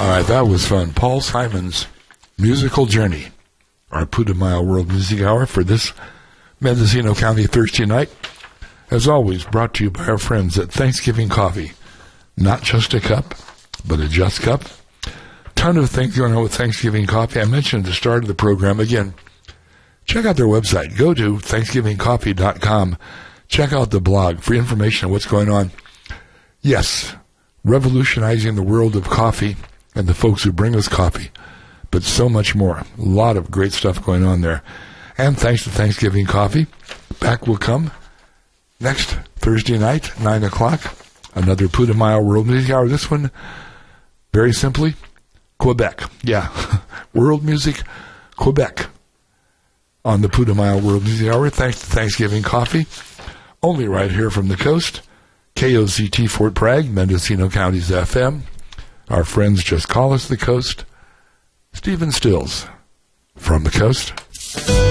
All right, that was fun. Paul Simon's Musical Journey, our Putumayo World Music Hour for this Mendocino County Thursday night. As always, brought to you by our friends at Thanksgiving Coffee. Not just a cup, but a just cup. Ton of things going on with Thanksgiving Coffee. I mentioned at the start of the program. Again, check out their website. Go to thanksgivingcoffee.com. Check out the blog for information on what's going on. Yes, revolutionizing the world of coffee and the folks who bring us coffee, but so much more. A lot of great stuff going on there. And thanks to Thanksgiving Coffee, back will come next Thursday night, 9 o'clock, another Putumayo World Music Hour. This one, very simply, Quebec. Yeah, World Music, Quebec, on the Putumayo World Music Hour. Thanks to Thanksgiving Coffee, only right here from the coast. KOCT Fort Bragg, Mendocino County's FM. Our friends just call us the coast. Stephen Stills from the coast.